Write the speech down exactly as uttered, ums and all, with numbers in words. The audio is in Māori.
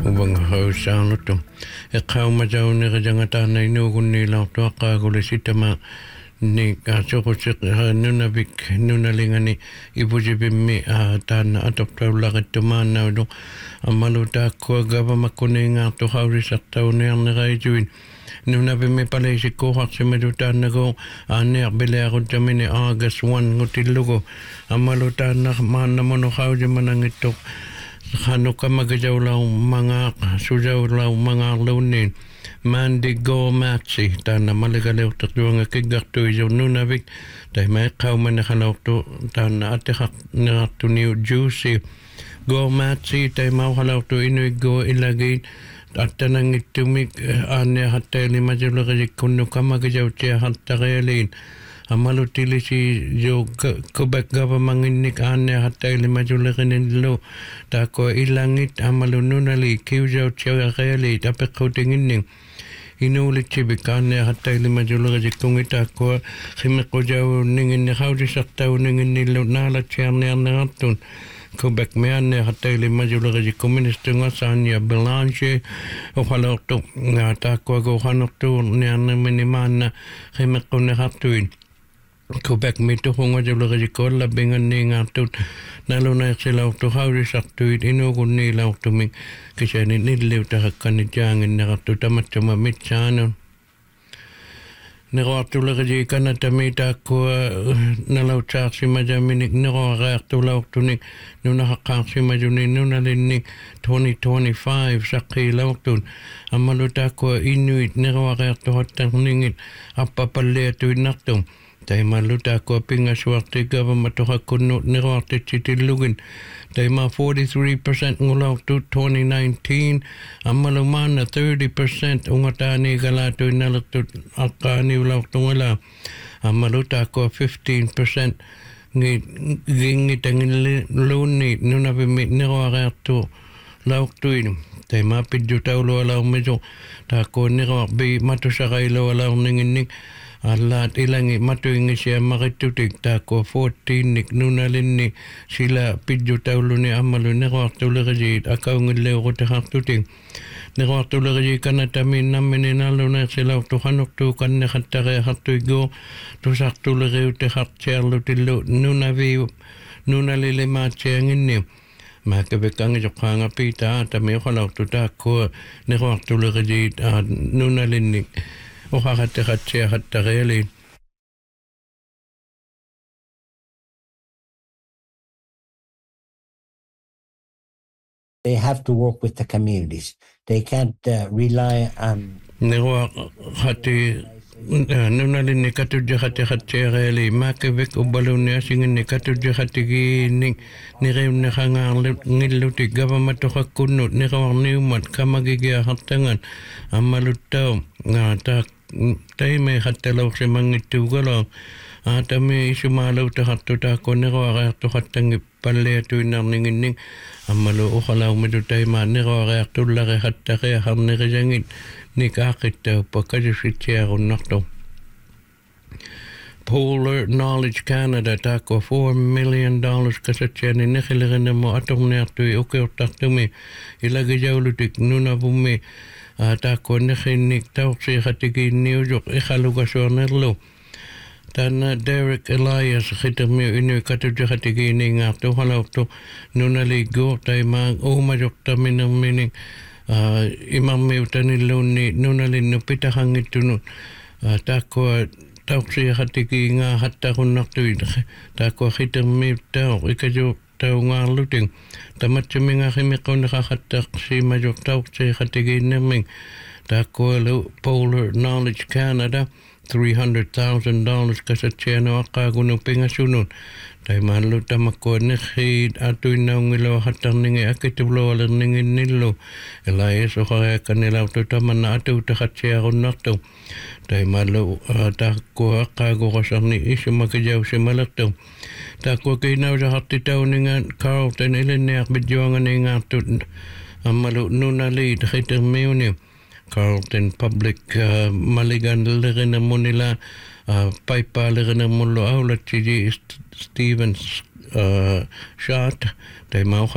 ubang hausaanotum e qaumatauni qajangataana inuugunni lartuaqqaaguli sitama ni asokosik nunavik nunalingani ipusipimmi taana atoptaulaqittumaannaudu ammalu taakkua gavamakkuniingaartu qaurisartaunearneraituin nunavimmi palaisikkuuqarsimatu taannagoo aanniarpileaquttamini August first ngutillugu ammalu taanna maannamunu qausimanangittoq qanukkamagajaulау mangaaq susaulau mangaarluunniin Mandy Gormatsi taana maligaleurtaqtuanga kiggartuisu nunavik taima eqqaumanaqalortu taana ateqarnerartuniu juicy Gormatsi taima uqalortu inuiggo ilagiit attanangittumik aanniaqattailimasulerisikkunnu kamagajautiaqartarialiin amalutilisi jo Quebec governmentinnik aanniaqattailimasulerinillu taako ilangit amalununali kiusautiaqariali tapeqqutinginning inuulitsivik aanniaqattailimasulerisikkungi taakko qimeqqujauninginniqaulisartauninginnillu naalatsiarniarnerartun Quebec meanniaqattailimasulerisikku ministunga Sonia Belanger uqalortu taakkuagu qanortu niarnermini maanna qimeqqunneqartuin Quebec mituqungasulerisikkualla pinganniingaartut nalunaersilaurtu qaulisartuit inuugunniilaurtumik kisani nilliutaqakkani jaanginneqartu tamattuma mitsaanun neroartulerisi kanatami taakkua nalautsaarsimajaminik neroareartulaurtunik nunahaqqaarsimajuni nunalinnik twenty twenty-five saqqiilaurtun ammalu taakkua inuit neroareartuqattarningit appapalliatuinnartum taimallu taakkua pingasuarti gavamatoqakkunnu neroartitsitillugin taima forty-three percent ngulaurtu twenty nineteen ammalu maana thirty percent ungataaniigalaatuinnalertut aqqaaniulaurtungala ammalu taakkua fifteen percent ngi gingitangilluunni nunavimmi neroareartu laurtuin taima pidjutaulualaurmisu taakkua neroarpi matusaqailualaurninginnik allaat ilangi matuingisia maqittutik taakko fourteen nik nunalinni sila pidjutauluni ammalu neroartulerisiit akaungilleuqutaqartutik neroartulerisi kanatamin nammini nalluneersilaurtu qanortu kanneqattariaqartuiguu tusartuleriuteqartiarlutillu nunavi nunalilimaatianginni maakavekkangisoqqaangapita tami uqalaurtu taakkua neroartulerisiit nunalinnik uqaqatteqatsiaqattarialiin They have to work with the communities. They can't uh, rely on Nerua hati nunalinni katujaqatteqatsiariali maakavek ubalunni asinginni katujaqattigi ning nireunneqangaarngillutik gavamatoqakkunnut neroarniumat kamagigiaqartangan ammaluttau taak taime hattalauqsimangittuugala aatami isumaalauteqartu taakko neroareartuqattangi palliatuinnarninginning ammalu uqalaumitu taima neroareartullari hattariaqarnerisangit nikaaqqittauppa kasusitsiarunnartu Polar Knowledge Canada taakko four million dollars kasatsiani neqilerinamo atorniartui ukiortartumi ilagijaulutik nunavummi taakko neqinnik tauqsiiqatigiinniusuq iqalugasuarnerlu taana Derek Elias qitermiu inui katujaqatigiiniingaartu uqalaurtu nunaliigguur taimaang uumasoqtaminerminik imammiutanilluunni nunalinnu pitaqangittunu taakkua tauqsiiqatigiingaa hattaqunnartuit taakkua qitermiu tauq ikasu taungaarluting tamatsuminga qimeqqunneqaqattaqsiimasoq tauqsiiqatigiinnerming taakkualu Polar Knowledge Canada three hundred thousand dollars kasatsianu aqqaagunu pingasunun taimaanlu tamakkuanneqqiit atuinnaungilo hattarningi akituvlualerninginnillu Elias uqariakkanilaurtu tamanna atuutaqatsiarunnartu taimaanlu taakkua aqqaaguqasarni isumakijausimalertu taakkua kiinausaqartitauninga Carlton ilinniarpitjuanganiingaartut ammalu nunaliit qitermiuni Carlton Public uh, Maligan Munila uh, Paipa Mullo Aula Stevens uh, shot. They